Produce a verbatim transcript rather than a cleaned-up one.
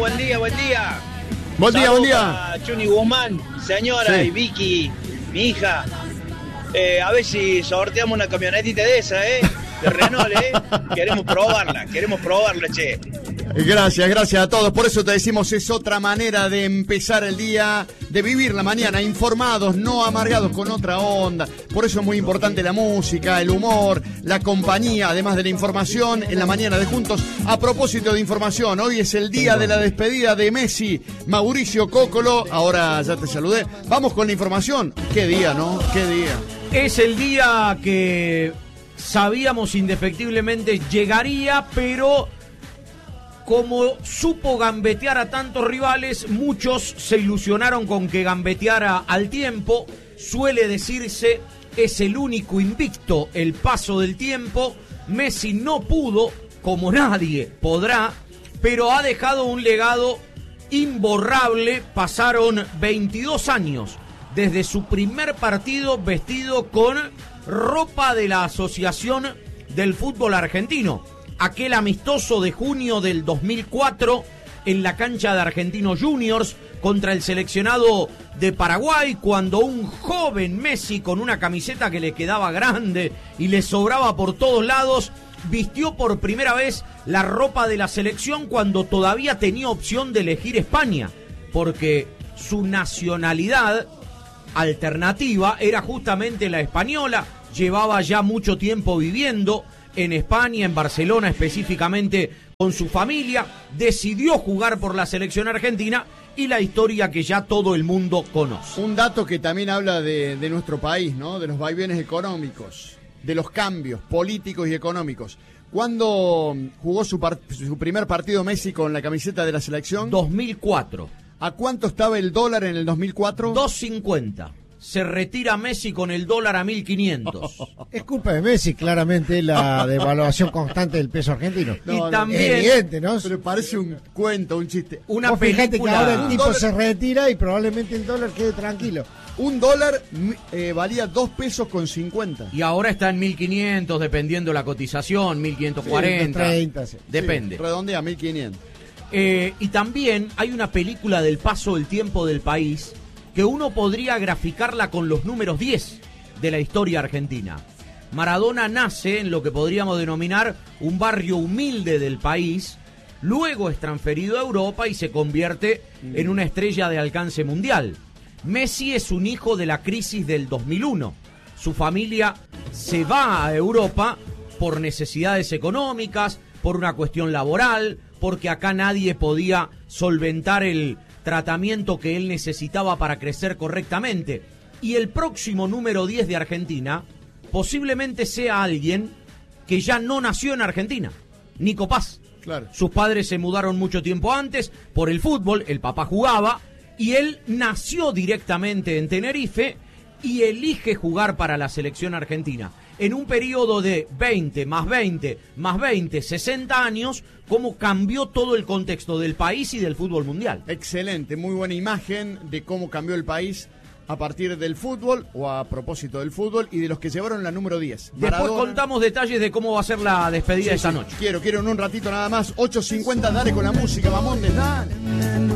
buen día, buen día. Buen día, buen día. A Chuni Guzmán, señora, Sí. y Vicky, mi hija. Eh, a ver si sorteamos una camionetita de esa, ¿eh? De Renault, ¿eh? Queremos probarla, queremos probarla, che. Gracias, gracias a todos. Por eso te decimos, es otra manera de empezar el día, de vivir la mañana, informados, no amargados, con otra onda. Por eso es muy importante la música, el humor, la compañía, además de la información, en la mañana de Juntos. A propósito de información, hoy es el día de la despedida de Messi, Mauricio Cóccolo. Ahora ya te saludé. Vamos con la información. Qué día, ¿no? Qué día. Es el día que sabíamos indefectiblemente llegaría, pero como supo gambetear a tantos rivales, muchos se ilusionaron con que gambeteara al tiempo. Suele decirse, es el único invicto el paso del tiempo. Messi no pudo, como nadie podrá, pero ha dejado un legado imborrable. Pasaron veintidós años desde su primer partido vestido con ropa de la Asociación del Fútbol Argentino. Aquel amistoso de junio del dos mil cuatro en la cancha de Argentinos Juniors contra el seleccionado de Paraguay, cuando un joven Messi con una camiseta que le quedaba grande y le sobraba por todos lados, vistió por primera vez la ropa de la selección cuando todavía tenía opción de elegir España, porque su nacionalidad alternativa era justamente la española. Llevaba ya mucho tiempo viviendo en España, en Barcelona específicamente, con su familia. Decidió jugar por la selección argentina y la historia que ya todo el mundo conoce. Un dato que también habla de, de nuestro país, ¿no? De los vaivenes económicos, de los cambios políticos y económicos. ¿Cuándo jugó su, par- su primer partido Messi con la camiseta de la selección? dos mil cuatro. ¿A cuánto estaba el dólar en el dos mil cuatro? dos cincuenta. Se retira Messi con el dólar a mil quinientos. Es culpa de Messi, claramente, la devaluación constante del peso argentino. Y No, no, también Es evidente, ¿no? Pero parece un cuento, un chiste. una Vos fijate película. que ahora el tipo dólar- se retira y probablemente el dólar quede tranquilo. Un dólar eh, valía dos pesos con cincuenta. Y ahora está en mil quinientos, dependiendo la cotización, mil quinientos cuarenta. Sí, treinta, sí. Depende. Sí, redondea, mil quinientos. Eh, y también hay una película del paso del tiempo del país que uno podría graficarla con los números diez de la historia argentina. Maradona nace en lo que podríamos denominar un barrio humilde del país, luego es transferido a Europa y se convierte en una estrella de alcance mundial. Messi es un hijo de la crisis del dos mil uno. Su familia se va a Europa por necesidades económicas, por una cuestión laboral, porque acá nadie podía solventar el tratamiento que él necesitaba para crecer correctamente. Y el próximo número diez de Argentina posiblemente sea alguien que ya no nació en Argentina, Nico Paz. Claro. Sus padres se mudaron mucho tiempo antes por el fútbol, el papá jugaba y él nació directamente en Tenerife y elige jugar para la selección argentina. En un periodo de veinte, más veinte, más veinte, sesenta años, cómo cambió todo el contexto del país y del fútbol mundial. Excelente, muy buena imagen de cómo cambió el país a partir del fútbol, o a propósito del fútbol, y de los que llevaron la número diez. Después Maradona. contamos detalles de cómo va a ser la despedida Sí, esta sí, noche. Quiero, quiero en un ratito nada más. ocho cincuenta, dale con la música, Mamondes, dale.